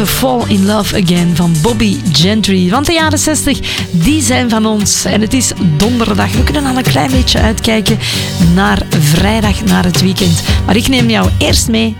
Fall in Love Again van Bobby Gentry. Want de jaren 60, die zijn van ons. En het is donderdag. We kunnen al een klein beetje uitkijken naar vrijdag, naar het weekend. Maar ik neem jou eerst mee